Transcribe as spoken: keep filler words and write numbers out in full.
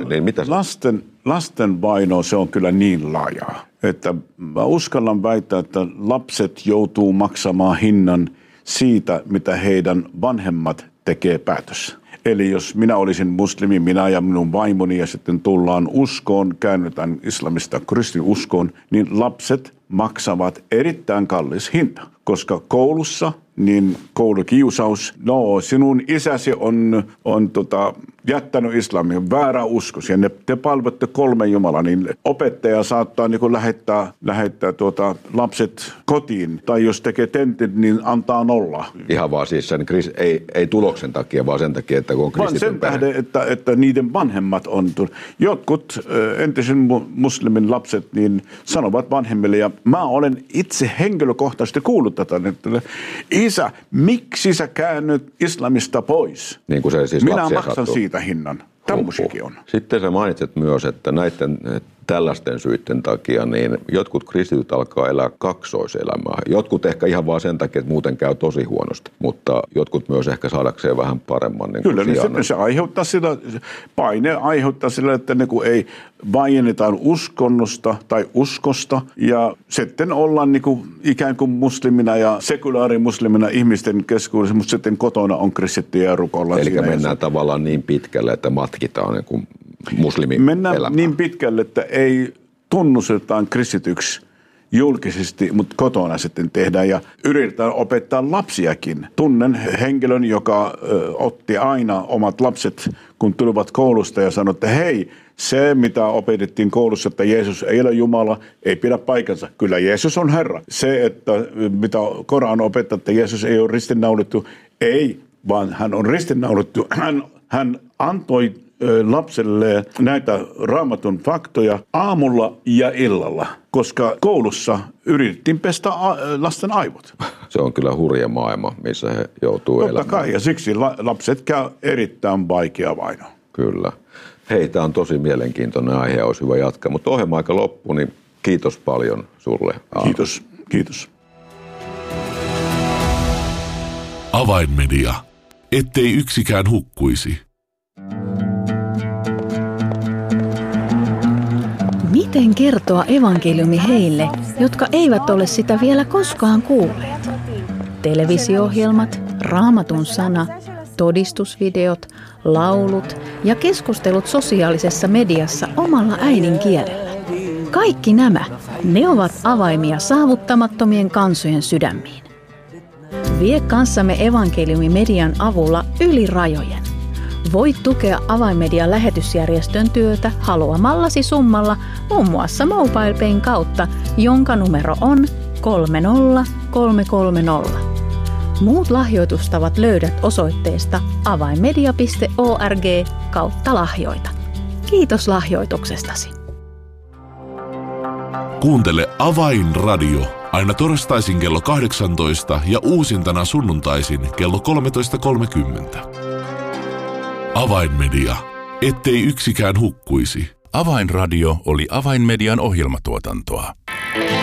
niin mitä se? Lasten, lasten vaino, se on kyllä niin laajaa, että mä uskallan väittää, että lapset joutuu maksamaan hinnan siitä, mitä heidän vanhemmat tekee päätössä. Eli jos minä olisin muslimi, minä ja minun vaimoni ja sitten tullaan uskoon, käännytään islamista kristinuskoon, niin lapset maksavat erittäin kallis hinta, koska koulussa niin koulukiusaus, no sinun isäsi on, on tota, jättänyt islamin, väärä uskos ja ne, te palvotte kolme Jumalaa, niin opettaja saattaa niin kuin lähettää, lähettää tuota, lapset kotiin, tai jos tekee tentit, niin antaa nolla. Ihan vaan siis sen, ei, ei tuloksen takia, vaan sen takia, että kun on kristityn sen tähden, että, että niiden vanhemmat on, jotkut entisen muslimin lapset niin sanovat vanhemmille, ja mä olen itse henkilökohtaisesti kuullut tätä, että isä, miksi sä käännyt islamista pois? Niin kuin se siis minä maksan sattuu. Siitä hinnan. Tämmöisiäkin on. Sitten sä mainitset myös, että näiden tällaisten syiden takia niin jotkut kristityt alkaa elää kaksoiselämää. Jotkut ehkä ihan vaan sen takia, että muuten käy tosi huonosti, mutta jotkut myös ehkä saadakseen vähän paremman. Niin Kyllä, niin sitten se aiheuttaa sillä, paine aiheuttaa sillä, että niin kuin ei vaiennetaan uskonnosta tai uskosta ja sitten ollaan niin kuin ikään kuin muslimina ja sekulaarimuslimina ihmisten keskuudessa, mutta sitten kotona on kristittyjä ja rukoillaan. Eli mennään tavallaan niin pitkälle, että matkitaan niin kuin muslimin Mennään elämää. Niin pitkälle, että ei tunnustetaan kristityksi julkisesti, mutta kotona sitten tehdään ja yritetään opettaa lapsiakin. Tunnen henkilön, joka ö, otti aina omat lapset, kun tulivat koulusta ja sanoi, että hei, se mitä opetettiin koulussa, että Jeesus ei ole Jumala, ei pidä paikansa. Kyllä Jeesus on Herra. Se, että mitä Koran opettaa, että Jeesus ei ole ristinnaulittu, ei, vaan hän on ristinnaulittu. Hän, hän antoi lapselle näitä raamatun faktoja aamulla ja illalla, koska koulussa yritettiin pestä lasten aivot. Se on kyllä hurja maailma, missä he joutuu Totta elämään. kai, ja siksi lapset käy erittäin vaikea vaino. Kyllä. Hei, tämä on tosi mielenkiintoinen aihe ja olisi hyvä jatkaa, mutta ohjelma-aika loppu, niin kiitos paljon sulle. Aamu. Kiitos, kiitos. Avainmedia. Ettei yksikään hukkuisi. Miten kertoa evankeliumi heille, jotka eivät ole sitä vielä koskaan kuulleet? Televisio-ohjelmat, Raamatun sana, todistusvideot, laulut ja keskustelut sosiaalisessa mediassa omalla äidinkielellä. Kaikki nämä, ne ovat avaimia saavuttamattomien kansojen sydämiin. Vie kanssamme evankeliumimedian avulla yli rajojen. Voit tukea Avainmedian lähetysjärjestön työtä haluamallasi summalla muun muassa MobilePayn kautta, jonka numero on kolme nolla kolme kolme nolla. Muut lahjoitustavat löydät osoitteesta avainmedia piste org kautta lahjoita. Kiitos lahjoituksestasi. Kuuntele Avainradio aina torstaisin kello kahdeksantoista ja uusintana sunnuntaisin kello kolmetoista kolmekymmentä. Avainmedia. Ettei yksikään hukkuisi. Avainradio oli Avainmedian ohjelmatuotantoa.